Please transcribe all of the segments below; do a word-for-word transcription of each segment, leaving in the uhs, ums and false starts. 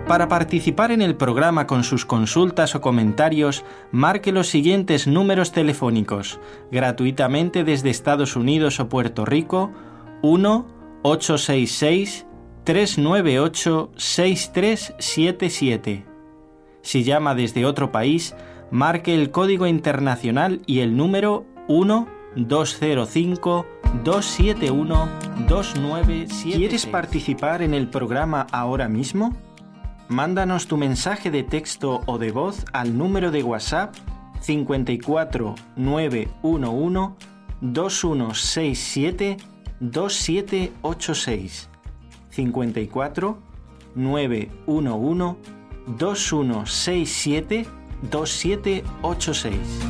Para participar en el programa con sus consultas o comentarios, marque los siguientes números telefónicos, gratuitamente desde Estados Unidos o Puerto Rico: uno ocho seis seis, tres nueve ocho, seis tres siete siete. Si llama desde otro país, marque el código internacional y el número uno dos cero cinco, dos siete uno, dos nueve siete seis. ¿Quieres participar en el programa ahora mismo? Mándanos tu mensaje de texto o de voz al número de WhatsApp cincuenta y cuatro nueve once, veintiuno sesenta y siete, veintisiete ochenta y seis. cincuenta y cuatro nueve once, veintiuno sesenta y siete, veintisiete ochenta y seis.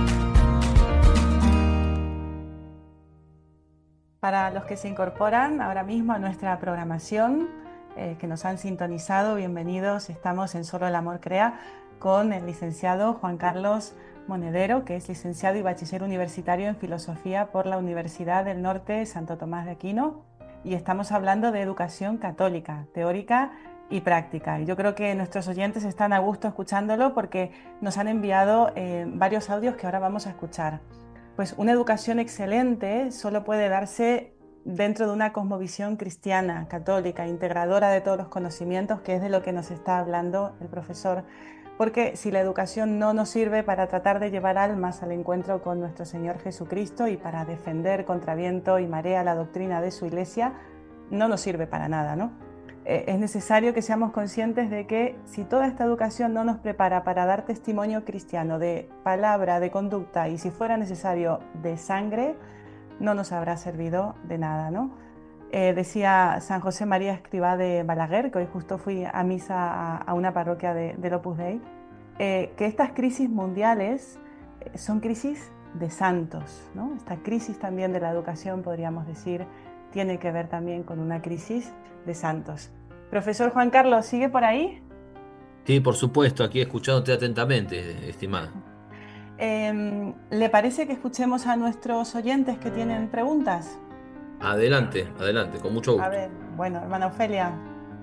Para los que se incorporan ahora mismo a nuestra programación, eh, que nos han sintonizado, bienvenidos. Estamos en Solo el Amor Crea con el licenciado Juan Carlos Monedero, que es licenciado y bachiller universitario en Filosofía por la Universidad del Norte Santo Tomás de Aquino, y estamos hablando de educación católica, teórica y práctica. Y yo creo que nuestros oyentes están a gusto escuchándolo porque nos han enviado eh, varios audios que ahora vamos a escuchar. Pues una educación excelente solo puede darse dentro de una cosmovisión cristiana, católica, integradora de todos los conocimientos, que es de lo que nos está hablando el profesor. Porque si la educación no nos sirve para tratar de llevar almas al encuentro con nuestro Señor Jesucristo y para defender contra viento y marea la doctrina de su Iglesia, no nos sirve para nada, ¿no? Eh, es necesario que seamos conscientes de que si toda esta educación no nos prepara para dar testimonio cristiano de palabra, de conducta y si fuera necesario de sangre, no nos habrá servido de nada, ¿no? Eh, decía San José María Escrivá de Balaguer, que hoy justo fui a misa a, a una parroquia de, del Opus Dei, eh, que estas crisis mundiales eh, son crisis de santos, ¿no? Esta crisis también de la educación, podríamos decir, tiene que ver también con una crisis de santos. Profesor Juan Carlos, ¿sigue por ahí? Sí, por supuesto, aquí escuchándote atentamente, estimada. Eh, ¿Le parece que escuchemos a nuestros oyentes que tienen preguntas? Adelante, adelante, con mucho A gusto. ver, bueno, hermana Ofelia.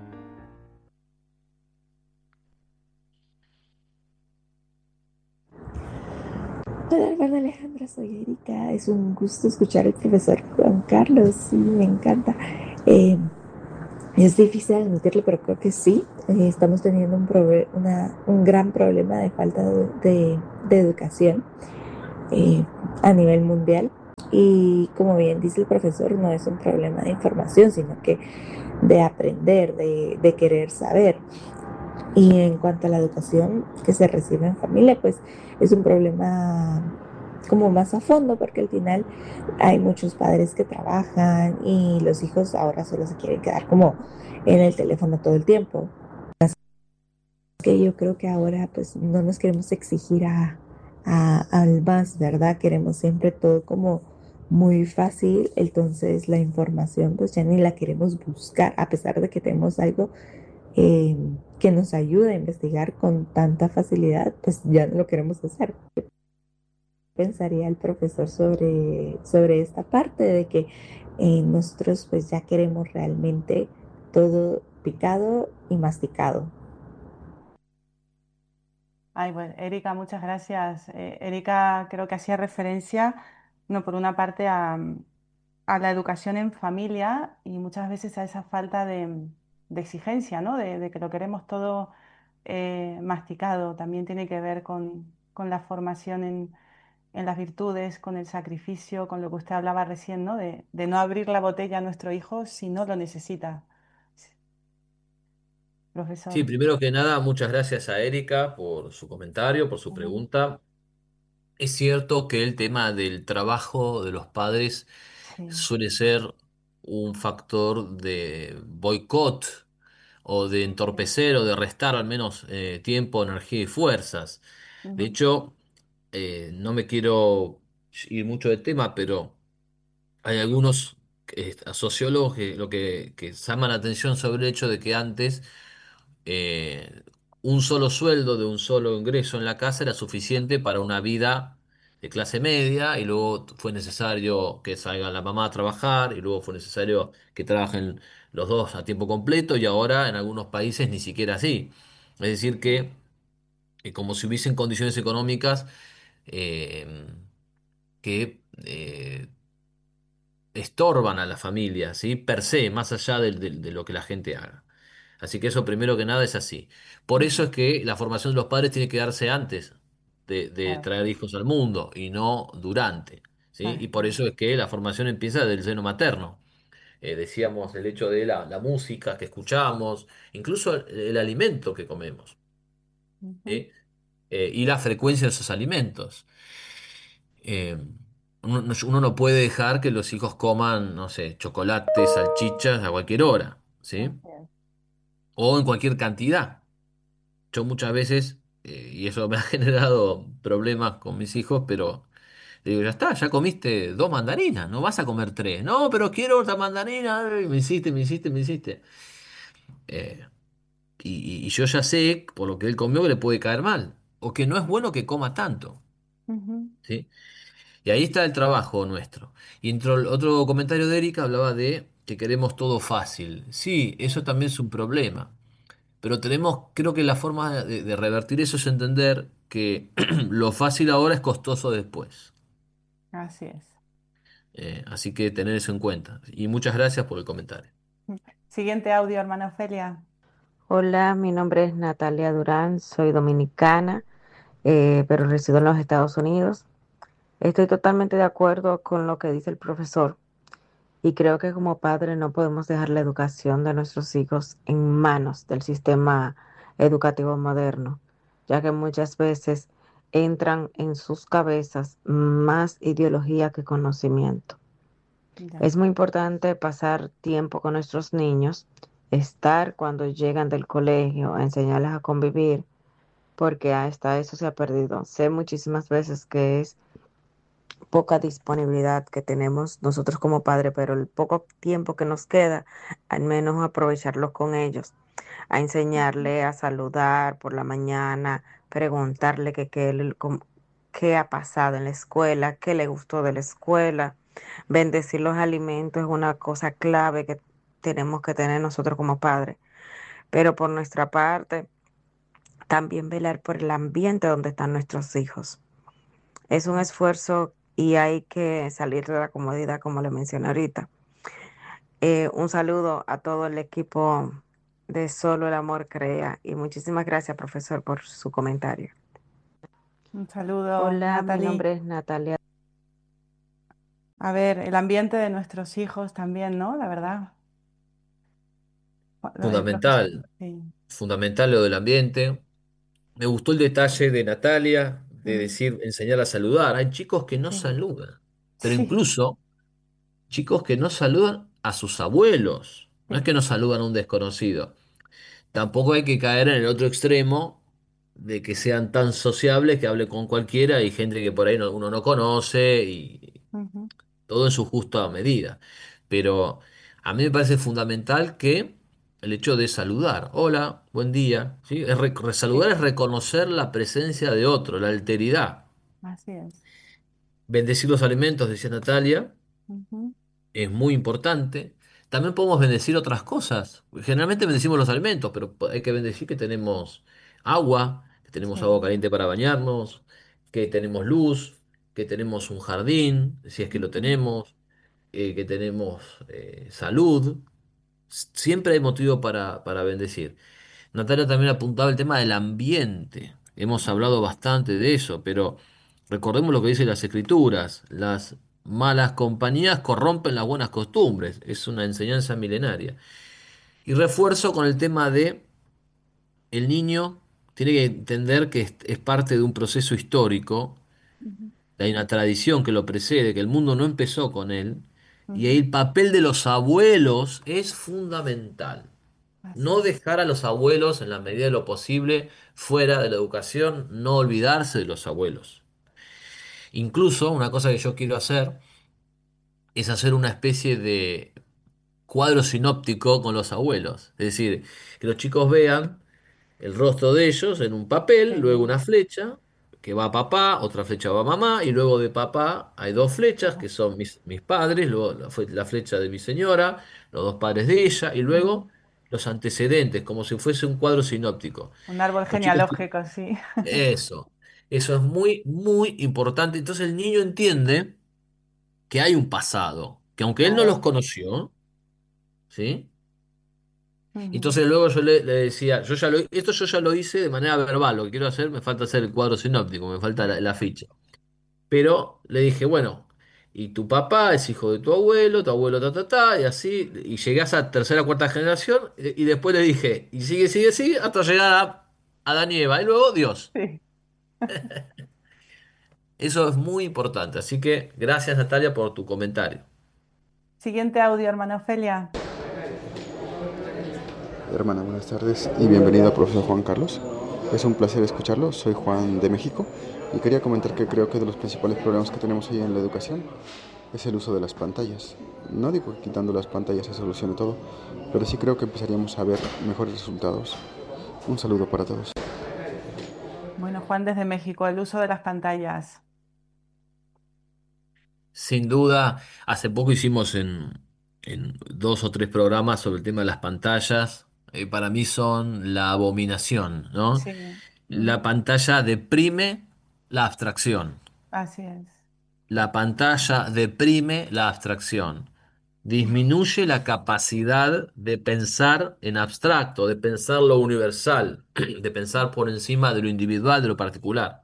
Hola, hermana Alejandra, soy Erika. Es un gusto escuchar al profesor Juan Carlos. Sí, me encanta. Eh, es difícil admitirlo, pero creo que sí. Eh, estamos teniendo un, proble- una, un gran problema de falta de, de, de educación eh, a nivel mundial. Y como bien dice el profesor, no es un problema de información, sino que de aprender, de, de querer saber. Y en cuanto a la educación que se recibe en familia, pues es un problema como más a fondo, porque al final hay muchos padres que trabajan y los hijos ahora solo se quieren quedar como en el teléfono todo el tiempo. Que yo creo que ahora pues no nos queremos exigir a, a, al más, ¿verdad? Queremos siempre todo como muy fácil, entonces la información pues ya ni la queremos buscar, a pesar de que tenemos algo eh, que nos ayude a investigar con tanta facilidad, pues ya no lo queremos hacer. Pensaría el profesor sobre, sobre esta parte de que eh, nosotros pues ya queremos realmente todo picado y masticado. Ay, pues Erika, muchas gracias. Eh, Erika creo que hacía referencia, no, por una parte a, a la educación en familia y muchas veces a esa falta de, de exigencia, ¿no? De, de que lo queremos todo eh, masticado. También tiene que ver con, con la formación en, en las virtudes, con el sacrificio, con lo que usted hablaba recién, ¿no? De, de no abrir la botella a nuestro hijo si no lo necesita. Sí, Sí, profesor. primero que nada, muchas gracias a Erika por su comentario, por su Ujú. pregunta. Es cierto que el tema del trabajo de los padres Sí. suele ser un factor de boicot o de Sí. entorpecer o de restar al menos eh, tiempo, energía y fuerzas. De Ujú. hecho, eh, no me quiero ir mucho del tema, pero hay algunos eh, sociólogos que lo que, que llaman la atención sobre el hecho de que antes eh, un solo sueldo de un solo ingreso en la casa era suficiente para una vida de clase media y luego fue necesario que salga la mamá a trabajar y luego fue necesario que trabajen los dos a tiempo completo y ahora en algunos países ni siquiera así. Es decir, que eh, como si hubiesen condiciones económicas eh, que eh, estorban a la familia, ¿sí? Per se, más allá del- del- de, lo que la gente haga. Así que eso primero que nada es así. Por eso Ujú. es que la formación de los padres tiene que darse antes de, de Claro, traer hijos al mundo y no durante, ¿sí? Y así por es. eso es que la formación empieza del seno materno. Eh, decíamos el hecho de la, la música que escuchamos, incluso el, el alimento que comemos, Ujú. ¿sí? Eh, y la frecuencia de esos alimentos. Eh, uno, no uno no puede dejar que los hijos coman, no sé, chocolates, salchichas a cualquier hora, ¿sí? Así es. O en cualquier cantidad. Yo muchas veces, eh, y eso me ha generado problemas con mis hijos, pero le digo, ya está, ya comiste dos mandarinas, no vas a comer tres. No, pero quiero otra mandarina. Y me insiste, me insiste, me insiste. Eh, y, y yo ya sé, por lo que él comió, que le puede caer mal. O que no es bueno que coma tanto. Ujú. ¿Sí? Y ahí está el trabajo nuestro. Y entró el otro comentario de Erika, hablaba de que queremos todo fácil. Sí, eso también es un problema. Pero tenemos, creo que la forma de, de revertir eso es entender que lo fácil ahora es costoso después. Así es. Eh, así que tener eso en cuenta. Y muchas gracias por el comentario. Siguiente audio, hermana Ofelia. Hola, mi nombre es Natalia Durán, soy dominicana, eh, pero resido en los Estados Unidos. Estoy totalmente de acuerdo con lo que dice el profesor y creo que como padre no podemos dejar la educación de nuestros hijos en manos del sistema educativo moderno, ya que muchas veces entran en sus cabezas más ideología que conocimiento. Ya. Es muy importante pasar tiempo con nuestros niños, estar cuando llegan del colegio, enseñarles a convivir, porque hasta eso se ha perdido. Sé muchísimas veces que es poca disponibilidad que tenemos nosotros como padres, pero el poco tiempo que nos queda, al menos aprovecharlo con ellos, a Ujú. enseñarle a saludar por la mañana, preguntarle que, qué le- cómo- qué ha pasado en la escuela, qué le gustó de la escuela. Bendecir los alimentos es una cosa clave que tenemos que tener nosotros como padres. Pero por nuestra parte, también velar por el ambiente donde están nuestros hijos. Es un esfuerzo y hay que salir de la comodidad, como le mencioné ahorita. Eh, un saludo a todo el equipo de Solo el Amor Crea y muchísimas gracias, profesor, por su comentario. Un saludo, Hola, mi Natalie. nombre es Natalia. A ver, el ambiente de nuestros hijos también, ¿no? La verdad. El profesor. Fundamental, Sí. fundamental lo del ambiente. Me gustó el detalle de Natalia de Mm. decir, enseñar a saludar. Hay chicos que no Sí. saludan, pero Sí. incluso chicos que no saludan a sus abuelos. No es Sí. que no saludan a un desconocido. Tampoco hay que caer en el otro extremo de que sean tan sociables que hable con cualquiera y gente que por ahí no- uno no conoce y Ujú. todo en su justa medida. Pero a mí me parece fundamental que el hecho de saludar, hola, buen día, ¿sí? Es re- saludar Sí. es reconocer la presencia de otro, la alteridad. Así es. Bendecir los alimentos, decía Natalia, Ujú. es muy importante. También podemos bendecir otras cosas. Generalmente bendecimos los alimentos, pero hay que bendecir que tenemos agua, que tenemos agua Sí. caliente para bañarnos, que tenemos luz, que tenemos un jardín, si es que lo Ujú. tenemos, eh, que tenemos eh, salud. S- Siempre hay motivo para, para bendecir. Natalia también apuntaba el tema del ambiente. Hemos Ujú. hablado bastante de eso, pero recordemos lo que dicen las escrituras. Las malas compañías corrompen las buenas costumbres. Es una enseñanza milenaria. Y refuerzo con el tema de el niño tiene que entender que es, es parte de un proceso histórico. Ujú. Hay una tradición que lo precede, que el mundo no empezó con él. Y ahí Ujú. el papel de los abuelos es fundamental. Así No es. dejar a los abuelos en la medida de lo posible fuera de la educación, no olvidarse de los abuelos. Incluso una cosa que yo quiero hacer es hacer una especie de cuadro sinóptico con los abuelos. Es decir, que los chicos vean el rostro de ellos en un papel, luego Sí. una flecha que va a papá, otra flecha va a mamá, y luego de papá hay dos flechas que son mis, mis padres, luego la, fue- la flecha de mi señora, los dos padres de ella y luego los antecedentes, como si fuese un cuadro sinóptico. Un árbol Los chicos, genealógico, sí. eso, eso es muy, muy importante. Entonces el niño entiende que hay un pasado, que aunque él no los Claro. conoció, ¿sí? Ujú. Entonces luego yo le, le decía, yo ya lo, esto yo ya lo hice de manera verbal, lo que quiero hacer, me falta hacer el cuadro sinóptico, me falta la, la ficha. Pero le dije, bueno, y tu papá es hijo de tu abuelo, tu abuelo ta ta ta, y así, y llegué a esa tercera cuarta generación, y, y después le dije, y sigue, sigue, sigue, hasta llegar a Adán y Eva, y luego Dios. Sí. Eso es muy importante, así que gracias Natalia por tu comentario. Siguiente audio, hermana Ofelia. Hermana, buenas tardes y bienvenido al profesor Juan Carlos. Es un placer escucharlo, soy Juan de México y quería comentar que creo que de los principales problemas que tenemos hoy en la educación es el uso de las pantallas. No digo que quitando las pantallas se solucione todo, pero sí creo que empezaríamos a ver mejores resultados. Un saludo para todos. Bueno, Juan desde México, el uso de las pantallas. Sin duda, hace poco hicimos en, en dos o tres programas sobre el tema de las pantallas. Eh, para mí son la abominación, ¿no? Sí. La Ujú. pantalla deprime la abstracción. Así es. La pantalla deprime la abstracción. Disminuye la capacidad de pensar en abstracto, de pensar lo universal, de pensar por encima de lo individual, de lo particular.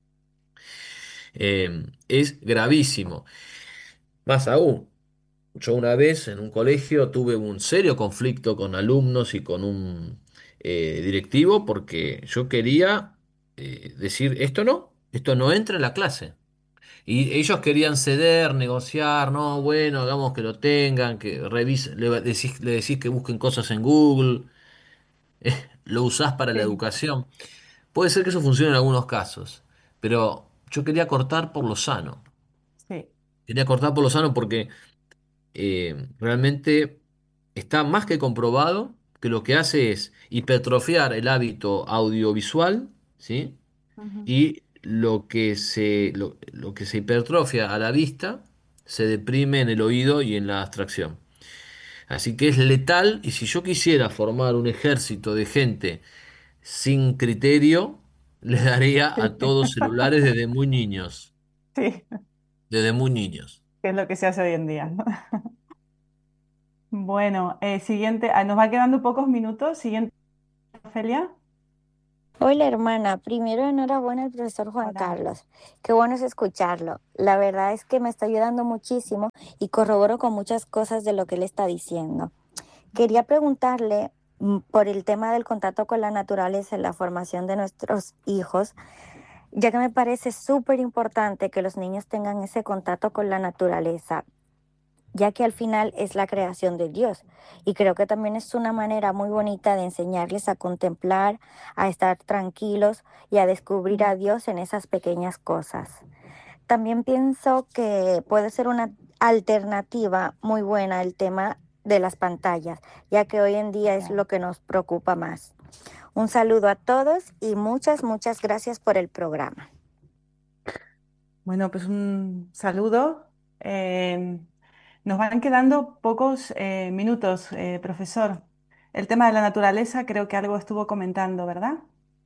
Eh, es gravísimo. Más aún. Yo una vez en un colegio tuve un serio conflicto con alumnos y con un eh, directivo porque yo quería eh, decir, esto no, esto no entra en la clase. Y ellos querían ceder, negociar, no, bueno, hagamos que lo tengan, que revisen, le decís, le decís que busquen cosas en Google, lo usás para la Sí, educación. Puede ser que eso funcione en algunos casos, pero yo quería cortar por lo sano. sí. Quería cortar por lo sano porque eh, realmente está más que comprobado que lo que hace es hipertrofiar el hábito audiovisual, ¿sí? Ujú. Y lo que se, lo, lo que se hipertrofia a la vista se deprime en el oído y en la abstracción. Así que es letal y si yo quisiera formar un ejército de gente sin criterio, le daría Sí. a todos celulares desde muy niños, Sí, desde muy niños. que es lo que se hace hoy en día, ¿no? Bueno, eh, siguiente, ah, nos va quedando pocos minutos. Siguiente, Ofelia. Hola hermana, primero enhorabuena al profesor Juan Hola. Carlos. Qué bueno es escucharlo. La verdad es que me está ayudando muchísimo y corroboro con muchas cosas de lo que él está diciendo. Quería preguntarle mm, por el tema del contacto con la naturaleza en la formación de nuestros hijos, ya que me parece súper importante que los niños tengan ese contacto con la naturaleza, ya que al final es la creación de Dios. Y creo que también es una manera muy bonita de enseñarles a contemplar, a estar tranquilos y a descubrir Mm. a Dios en esas pequeñas cosas. También pienso que puede ser una alternativa muy buena el tema de las pantallas, ya que hoy en día es Claro. lo que nos preocupa más. Un saludo a todos y muchas, muchas gracias por el programa. Bueno, pues un saludo. Eh, nos van quedando pocos eh, minutos, eh, profesor. El tema de la naturaleza creo que algo estuvo comentando, ¿verdad?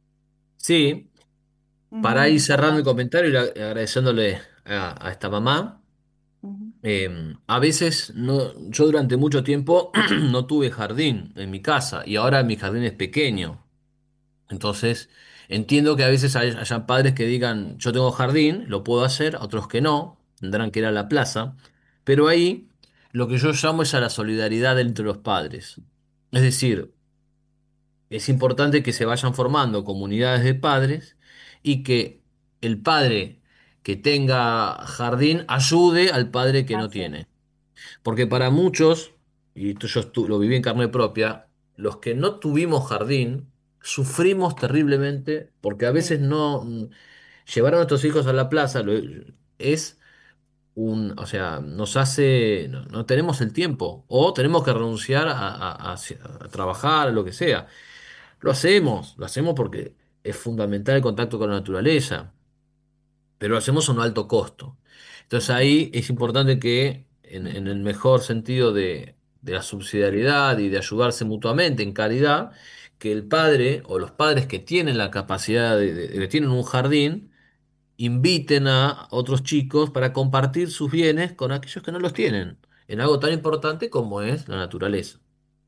Sí, para Ujú, ir cerrando el importante. comentario y agradeciéndole a, a esta mamá, Ujú. eh, a veces no, yo durante mucho tiempo no tuve jardín en mi casa y ahora mi jardín es pequeño. Entonces, entiendo que a veces hay, hayan padres que digan, yo tengo jardín, lo puedo hacer, otros que no, tendrán que ir a la plaza, pero ahí lo que yo llamo es a la solidaridad entre los padres. Es decir, es importante que se vayan formando comunidades de padres y que el padre que tenga jardín ayude al padre que no Así es. tiene. Porque para muchos, y esto yo estu- lo viví en carne propia, los que no tuvimos jardín, sufrimos terriblemente porque a veces Sí, no mm, llevar a nuestros hijos a la plaza lo- es un, o sea, nos hace, no, no tenemos el tiempo o tenemos que renunciar a, a- a- a trabajar, lo que sea. Lo hacemos, lo hacemos porque es fundamental el contacto con la naturaleza, pero lo hacemos a un alto costo. Entonces ujú, ahí es importante que, en, en el mejor sentido de, de la subsidiariedad y de ayudarse mutuamente en caridad, que el padre o los padres que tienen la capacidad de, de- que tienen un jardín, inviten a otros chicos para compartir sus bienes con aquellos que no los tienen, en algo tan importante como es la naturaleza.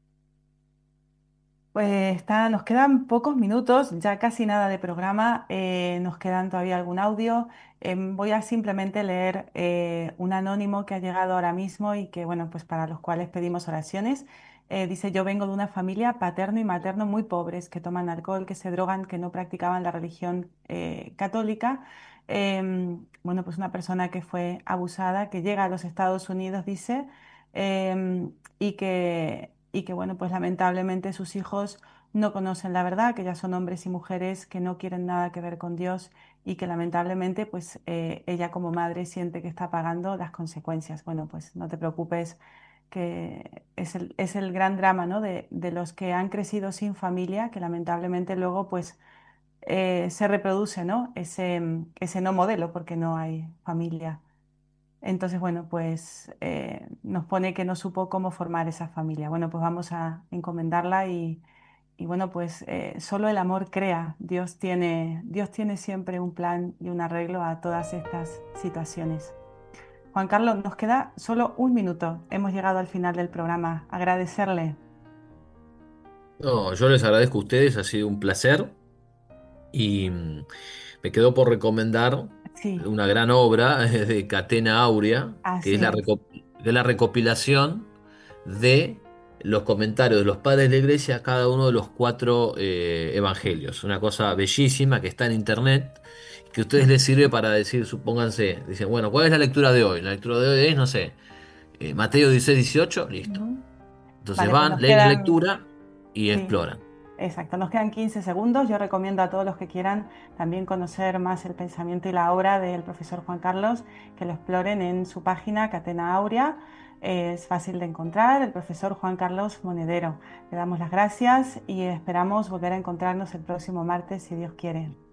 Pues está, nos quedan pocos minutos, ya casi nada de programa, eh, nos quedan todavía algún audio. Em, voy a simplemente leer eh, un anónimo que ha llegado ahora mismo y que, bueno, pues para los cuales pedimos oraciones. Eh, dice, yo vengo de una familia paterno y materno muy pobres, que toman alcohol, que se drogan, que no practicaban la religión eh, católica. Em, bueno, pues una persona que fue abusada, que llega a los Estados Unidos, dice, em, y que, y que, bueno, pues lamentablemente sus hijos no conocen la verdad, que ya son hombres y mujeres que no quieren nada que ver con Dios y que lamentablemente, pues eh, ella como madre siente que está pagando las consecuencias. Bueno, pues no te preocupes, que es el, es el gran drama, ¿no? de, de los que han crecido sin familia, que lamentablemente luego, pues eh, se reproduce, ¿no? Ese, ese no modelo porque no hay familia. Entonces, bueno, pues eh, nos pone que no supo cómo formar esa familia. Bueno, pues vamos a encomendarla y, y bueno, pues eh, solo el amor crea. Dios tiene, Dios tiene siempre un plan y un arreglo a todas estas situaciones. Juan Carlos, nos queda solo un minuto. Hemos llegado al final del programa. Agradecerle. No, yo les agradezco a ustedes, ha sido un placer y mm, me quedó por recomendar Sí, una gran obra de Catena Aurea, que es así la, es. reco- que es la recopilación de los comentarios de los padres de la iglesia a cada uno de los cuatro eh, evangelios. Una cosa bellísima que está en internet, que a ustedes les sirve para decir, supónganse, dicen, bueno, ¿cuál es la lectura de hoy? La lectura de hoy es, no sé, eh, Mateo dieciséis dieciocho, listo. Ujú. Entonces Vale, pues van, nos leen la quedan, lectura y sí, exploran. exacto, nos quedan quince segundos. Yo recomiendo a todos los que quieran también conocer más el pensamiento y la obra del profesor Juan Carlos, que lo exploren en su página Catena Aurea. Es fácil de encontrar, el profesor Juan Carlos Monedero. Le damos las gracias y esperamos volver a encontrarnos el próximo martes, si Dios quiere.